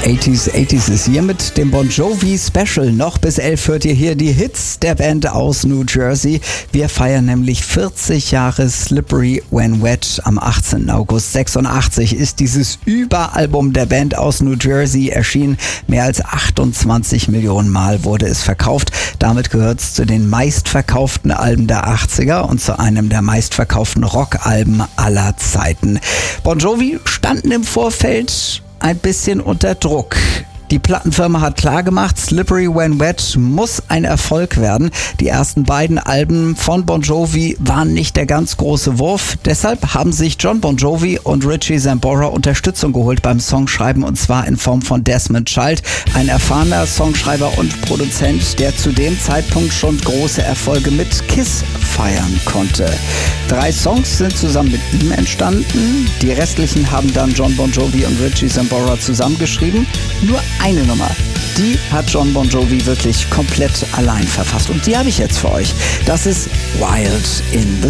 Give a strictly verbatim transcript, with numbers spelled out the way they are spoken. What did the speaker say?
achtziger achtziger ist hier mit dem Bon Jovi Special. Noch bis elf hört ihr hier die Hits der Band aus New Jersey. Wir feiern nämlich vierzig Jahre Slippery When Wet. Am achtzehnten August sechsundachtzig ist dieses Überalbum der Band aus New Jersey erschienen. Mehr als achtundzwanzig Millionen Mal wurde es verkauft. Damit gehört es zu den meistverkauften Alben der achtziger und zu einem der meistverkauften Rockalben aller Zeiten. Bon Jovi standen im Vorfeld ein bisschen unter Druck. Die Plattenfirma hat klargemacht, Slippery When Wet muss ein Erfolg werden. Die ersten beiden Alben von Bon Jovi waren nicht der ganz große Wurf. Deshalb haben sich John Bon Jovi und Richie Sambora Unterstützung geholt beim Songschreiben, und zwar in Form von Desmond Child, ein erfahrener Songschreiber und Produzent, der zu dem Zeitpunkt schon große Erfolge mit Kiss feiern konnte. Drei Songs sind zusammen mit ihm entstanden. Die restlichen haben dann John Bon Jovi und Richie Sambora zusammengeschrieben. Nur eine Nummer, die hat John Bon Jovi wirklich komplett allein verfasst. Und die habe ich jetzt für euch. Das ist Wild in the